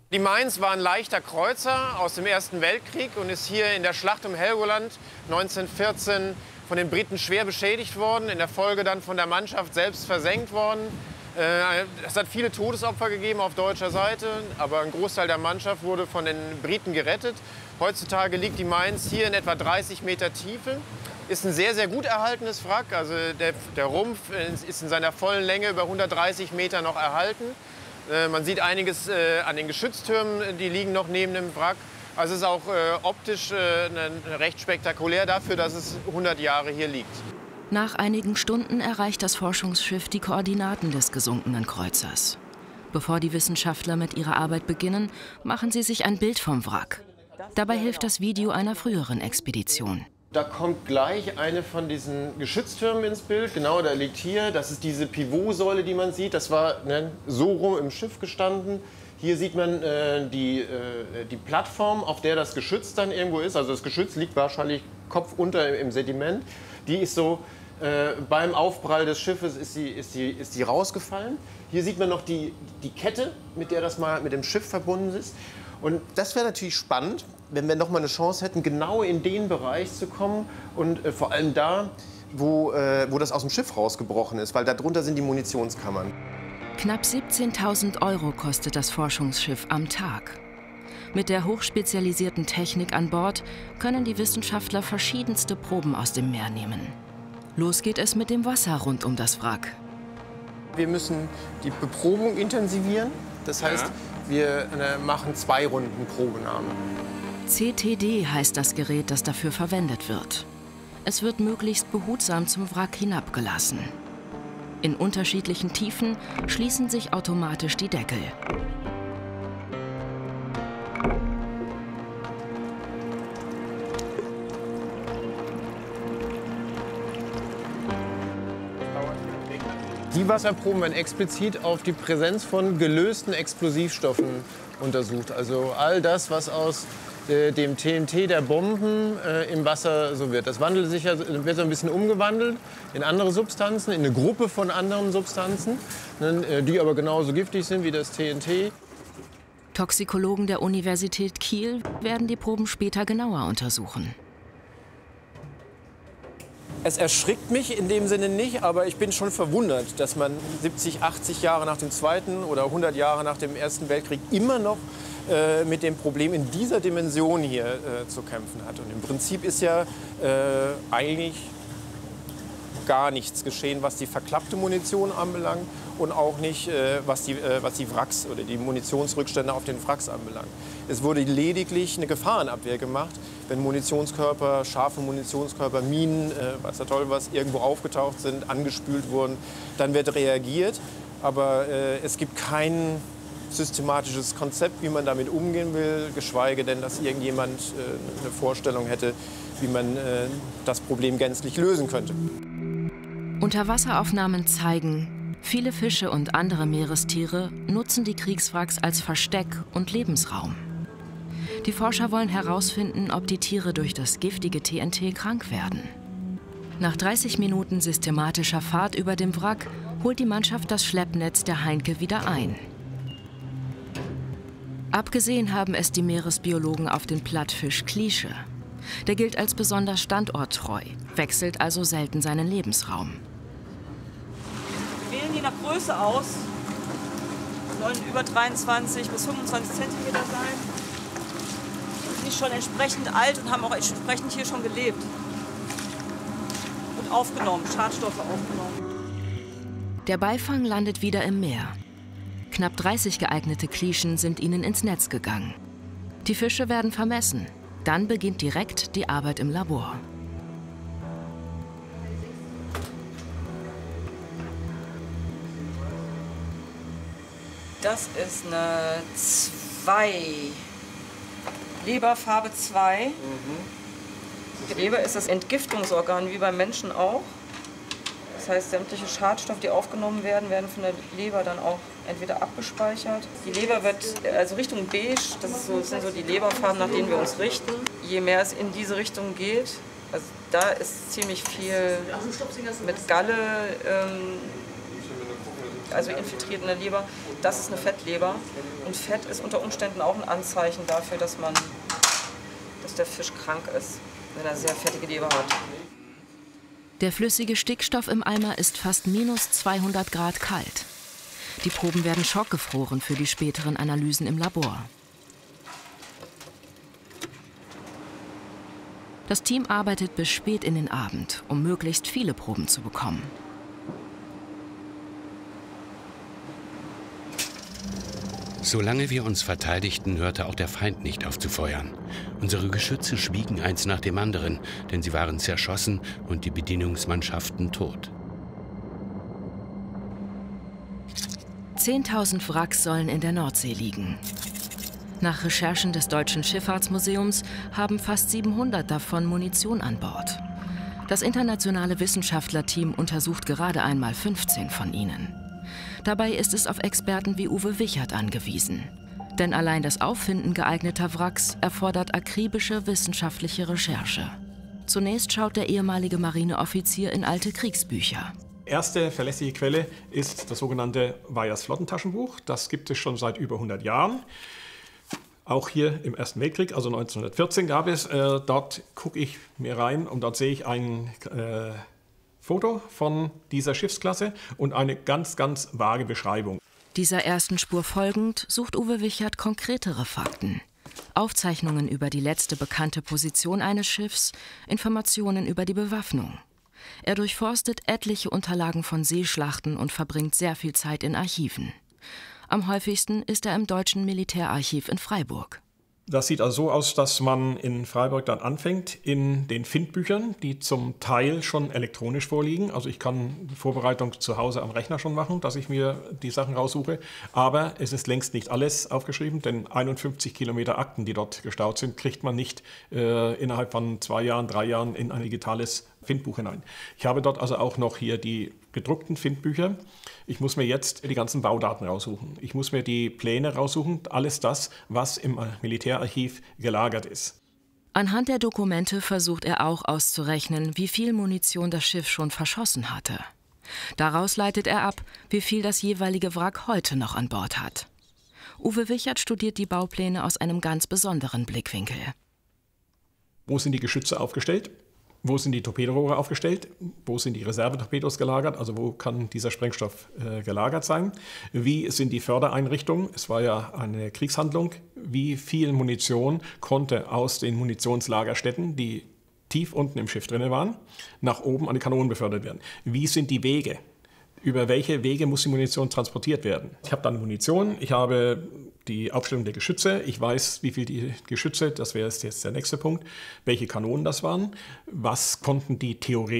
Die Mainz war ein leichter Kreuzer aus dem Ersten Weltkrieg und ist hier in der Schlacht um Helgoland 1914 von den Briten schwer beschädigt worden, in der Folge dann von der Mannschaft selbst versenkt worden. Es hat viele Todesopfer gegeben auf deutscher Seite, aber ein Großteil der Mannschaft wurde von den Briten gerettet. Heutzutage liegt die Mainz hier in etwa 30 Meter Tiefe. Ist ein sehr, sehr gut erhaltenes Wrack. Also der Rumpf ist in seiner vollen Länge über 130 Meter noch erhalten. Man sieht einiges an den Geschütztürmen, die liegen noch neben dem Wrack. Also es ist auch optisch recht spektakulär dafür, dass es 100 Jahre hier liegt. Nach einigen Stunden erreicht das Forschungsschiff die Koordinaten des gesunkenen Kreuzers. Bevor die Wissenschaftler mit ihrer Arbeit beginnen, machen sie sich ein Bild vom Wrack. Dabei hilft das Video einer früheren Expedition. Da kommt gleich eine von diesen Geschütztürmen ins Bild. Genau, da liegt hier. Das ist diese Pivotsäule, die man sieht. Das war so rum im Schiff gestanden. Hier sieht man die Plattform, auf der das Geschütz dann irgendwo ist. Also das Geschütz liegt wahrscheinlich kopfunter im Sediment. Die ist so, beim Aufprall des Schiffes ist die rausgefallen. Hier sieht man noch die Kette, mit der das mal mit dem Schiff verbunden ist. Und das wäre natürlich spannend, wenn wir noch mal eine Chance hätten, genau in den Bereich zu kommen und vor allem da, wo das aus dem Schiff rausgebrochen ist, weil darunter sind die Munitionskammern. Knapp 17.000 € kostet das Forschungsschiff am Tag. Mit der hochspezialisierten Technik an Bord können die Wissenschaftler verschiedenste Proben aus dem Meer nehmen. Los geht es mit dem Wasser rund um das Wrack. Wir müssen die Beprobung intensivieren. Das heißt, wir machen 2 Runden Probenahme. CTD heißt das Gerät, das dafür verwendet wird. Es wird möglichst behutsam zum Wrack hinabgelassen. In unterschiedlichen Tiefen schließen sich automatisch die Deckel. Die Wasserproben werden explizit auf die Präsenz von gelösten Explosivstoffen untersucht. Also all das, was aus dem TNT der Bomben im Wasser so wird. Das wird so ein bisschen umgewandelt in andere Substanzen, in eine Gruppe von anderen Substanzen, die aber genauso giftig sind wie das TNT. Toxikologen der Universität Kiel werden die Proben später genauer untersuchen. Es erschrickt mich in dem Sinne nicht, aber ich bin schon verwundert, dass man 70, 80 Jahre nach dem Zweiten oder 100 Jahre nach dem Ersten Weltkrieg immer noch mit dem Problem in dieser Dimension hier zu kämpfen hat. Und im Prinzip ist ja eigentlich gar nichts geschehen, was die verklappte Munition anbelangt und auch nicht, was die Wracks oder die Munitionsrückstände auf den Wracks anbelangt. Es wurde lediglich eine Gefahrenabwehr gemacht, wenn Munitionskörper, scharfe Munitionskörper, Minen, weiß der Teufel was, irgendwo aufgetaucht sind, angespült wurden, dann wird reagiert. Aber es gibt kein systematisches Konzept, wie man damit umgehen will, geschweige denn, dass irgendjemand eine Vorstellung hätte, wie man das Problem gänzlich lösen könnte. Unterwasseraufnahmen zeigen, viele Fische und andere Meerestiere nutzen die Kriegswracks als Versteck und Lebensraum. Die Forscher wollen herausfinden, ob die Tiere durch das giftige TNT krank werden. Nach 30 Minuten systematischer Fahrt über dem Wrack holt die Mannschaft das Schleppnetz der Heinke wieder ein. Abgesehen haben es die Meeresbiologen auf den Plattfisch Klische. Der gilt als besonders standorttreu, wechselt also selten seinen Lebensraum. Wir wählen je nach Größe aus. Sollen über 23 bis 25 cm sein. Die sind schon entsprechend alt und haben auch entsprechend hier schon gelebt. Und aufgenommen, Schadstoffe aufgenommen. Der Beifang landet wieder im Meer. Knapp 30 geeignete Klischen sind ihnen ins Netz gegangen. Die Fische werden vermessen. Dann beginnt direkt die Arbeit im Labor. Das ist eine 2. Leberfarbe 2. Die Leber ist das Entgiftungsorgan, wie beim Menschen auch. Das heißt, sämtliche Schadstoffe, die aufgenommen werden, werden von der Leber dann auch entweder abgespeichert. Die Leber wird also Richtung beige, das sind so die Leberfarben, nach denen wir uns richten. Je mehr es in diese Richtung geht, also da ist ziemlich viel mit Galle, also infiltriert in der Leber. Das ist eine Fettleber. Und Fett ist unter Umständen auch ein Anzeichen dafür, dass der Fisch krank ist, wenn er sehr fettige Leber hat. Der flüssige Stickstoff im Eimer ist fast minus 200 Grad kalt. Die Proben werden schockgefroren für die späteren Analysen im Labor. Das Team arbeitet bis spät in den Abend, um möglichst viele Proben zu bekommen. Solange wir uns verteidigten, hörte auch der Feind nicht auf zu feuern. Unsere Geschütze schwiegen eins nach dem anderen, denn sie waren zerschossen und die Bedienungsmannschaften tot. 10.000 Wracks sollen in der Nordsee liegen. Nach Recherchen des Deutschen Schifffahrtsmuseums haben fast 700 davon Munition an Bord. Das internationale Wissenschaftlerteam untersucht gerade einmal 15 von ihnen. Dabei ist es auf Experten wie Uwe Wichert angewiesen. Denn allein das Auffinden geeigneter Wracks erfordert akribische wissenschaftliche Recherche. Zunächst schaut der ehemalige Marineoffizier in alte Kriegsbücher. Erste verlässliche Quelle ist das sogenannte Weyers Flottentaschenbuch. Das gibt es schon seit über 100 Jahren. Auch hier im Ersten Weltkrieg, also 1914 gab es. Dort gucke ich mir rein und dort sehe ich ein Foto von dieser Schiffsklasse und eine ganz, ganz vage Beschreibung. Dieser ersten Spur folgend sucht Uwe Wichert konkretere Fakten. Aufzeichnungen über die letzte bekannte Position eines Schiffs, Informationen über die Bewaffnung. Er durchforstet etliche Unterlagen von Seeschlachten und verbringt sehr viel Zeit in Archiven. Am häufigsten ist er im Deutschen Militärarchiv in Freiburg. Das sieht also so aus, dass man in Freiburg dann anfängt in den Findbüchern, die zum Teil schon elektronisch vorliegen. Also ich kann Vorbereitung zu Hause am Rechner schon machen, dass ich mir die Sachen raussuche. Aber es ist längst nicht alles aufgeschrieben, denn 51 Kilometer Akten, die dort gestaut sind, kriegt man nicht innerhalb von 2 Jahren, 3 Jahren in ein digitales Findbuch hinein. Ich habe dort also auch noch hier die gedruckten Findbücher. Ich muss mir jetzt die ganzen Baudaten raussuchen. Ich muss mir die Pläne raussuchen, alles das, was im Militärarchiv gelagert ist. Anhand der Dokumente versucht er auch auszurechnen, wie viel Munition das Schiff schon verschossen hatte. Daraus leitet er ab, wie viel das jeweilige Wrack heute noch an Bord hat. Uwe Wichert studiert die Baupläne aus einem ganz besonderen Blickwinkel. Wo sind die Geschütze aufgestellt? Wo sind die Torpedorohre aufgestellt? Wo sind die Reservetorpedos gelagert? Also wo kann dieser Sprengstoff gelagert sein? Wie sind die Fördereinrichtungen? Es war ja eine Kriegshandlung. Wie viel Munition konnte aus den Munitionslagerstätten, die tief unten im Schiff drin waren, nach oben an die Kanonen befördert werden? Wie sind die Wege? Über welche Wege muss die Munition transportiert werden? Ich habe dann Munition, ich habe die Aufstellung der Geschütze, ich weiß, wie viel die Geschütze, das wäre jetzt der nächste Punkt, welche Kanonen das waren, was konnten die theoretisch